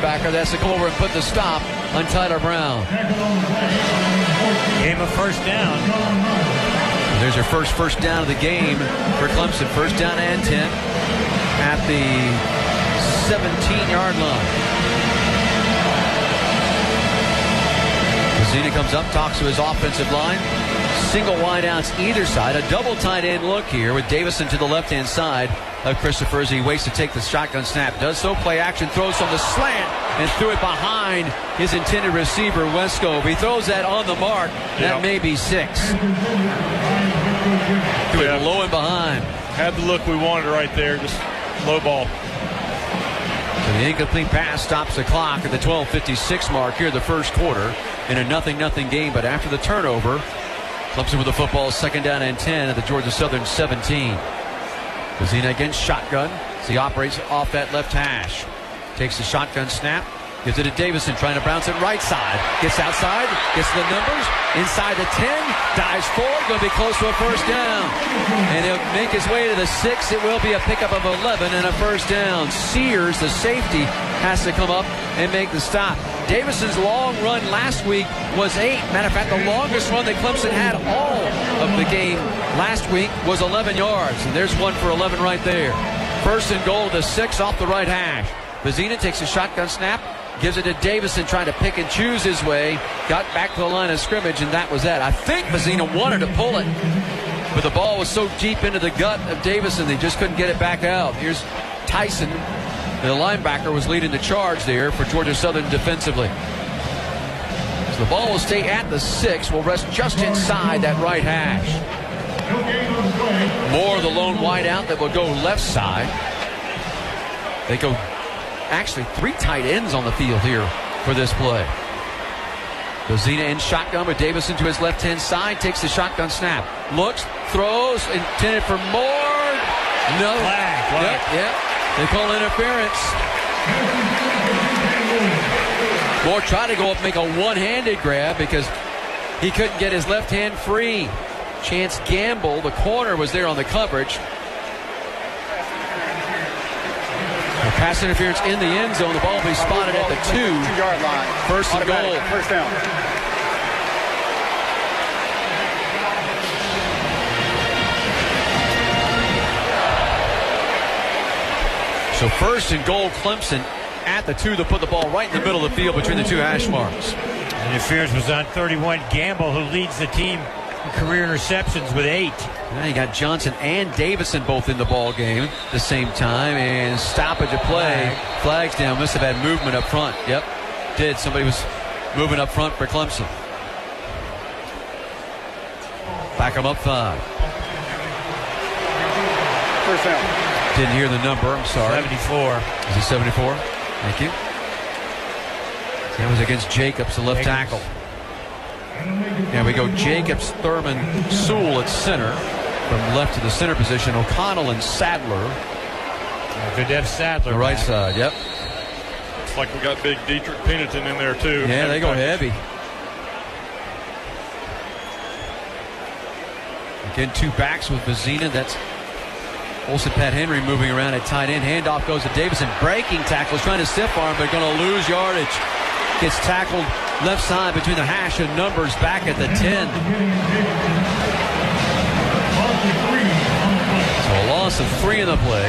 linebacker that has to come over and put the stop on Tyler Brown. Game of first down. There's your first down of the game for Clemson. First down and 10 at the 17-yard line. Zena comes up, talks to his offensive line. Single wideouts either side. A double tight end look here with Davison to the left-hand side of Christopher as he waits to take the shotgun snap. Does so, play action, throws from the slant and threw it behind his intended receiver, Westcove. He throws that on the mark. That may be 6. Threw it low and behind. Had the look we wanted right there, just low ball. So the incomplete pass stops the clock at the 12:56 mark here, the first quarter, in a 0-0 game. But after the turnover, Clemson with the football, second down and 10 at the Georgia Southern 17. Vizina against shotgun as he operates off that left hash. Takes the shotgun snap, gives it to Davison, trying to bounce it right side. Gets outside, gets the numbers, inside the 10, dives forward, going to be close to a first down. And he'll make his way to the 6. It will be a pickup of 11 and a first down. Sears, the safety, has to come up and make the stop. Davison's long run last week was 8. Matter of fact, the longest run that Clemson had all of the game last week was 11 yards. And there's one for 11 right there. First and goal to 6 off the right hash. Vizina takes a shotgun snap, gives it to Davison, trying to pick and choose his way. Got back to the line of scrimmage, and that was that. I think Vizina wanted to pull it, but the ball was so deep into the gut of Davison, they just couldn't get it back out. Here's Tyson. The linebacker was leading the charge there for Georgia Southern defensively. So the ball will stay at the 6. Will rest just inside that right hash. Moore, the lone wideout that will go left side. They go actually 3 tight ends on the field here for this play. Vizina in shotgun with Davison to his left-hand side. Takes the shotgun snap. Looks, throws, intended for Moore. No. Flag. Yep. They call interference. Moore tried to go up and make a one-handed grab because he couldn't get his left hand free. Chance Gamble, the corner, was there on the coverage. Pass interference in the end zone. The ball will be spotted at the 2-yard line. First and goal. First down. So first and goal, Clemson at the 2 to put the ball right in the middle of the field between the 2 hash marks. Interference was on 31. Gamble, who leads the team in career interceptions with 8. Now you got Johnson and Davison both in the ball game at the same time, and stoppage of play. Flags down. Must have had movement up front. Yep, did. Somebody was moving up front for Clemson. Back them up 5. First down. Didn't hear the number. I'm sorry. 74. Is it 74? Thank you. That was against Jacobs, the left tackle. There we go. Jacobs, Thurman, Sewell at center. From left to the center position, O'Connell and Sadler. Good to have Sadler. The right side, yep. Looks like we got big Dietrich Pennington in there, too. Yeah, they go heavy. Again, 2 backs with Vizina. That's Olsen Pat Henry moving around at tight end. Handoff goes to Davison. Breaking tackles, trying to stiff arm, but going to lose yardage. Gets tackled left side between the hash and numbers back at the 10. So a loss of 3 in the play.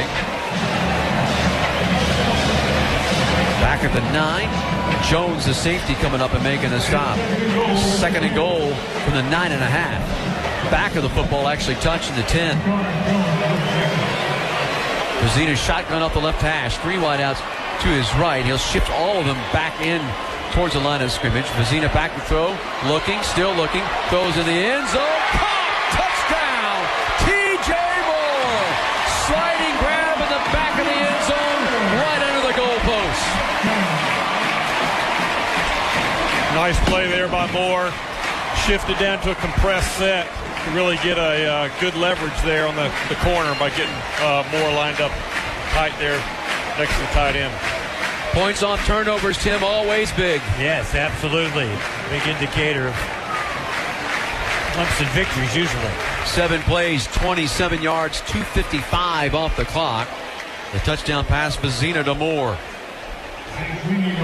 Back at the 9. Jones, the safety, coming up and making the stop. Second and goal from the 9.5. Back of the football actually touching the 10. Vizina shotgun off the left hash. 3 wideouts to his right. He'll shift all of them back in towards the line of scrimmage. Vizina back to throw. Looking, still looking. Throws in the end zone. Caught! Touchdown! T.J. Moore! Sliding grab in the back of the end zone. Right under the goalpost. Nice play there by Moore. Shifted down to a compressed set to really get a good leverage there on the corner by getting Moore lined up tight there next to the tight end. Points off turnovers, Tim, always big. Yes, absolutely. Big indicator of Clemson victories usually. 7 plays, 27 yards, 2:55 off the clock. The touchdown pass, Vizina to Moore.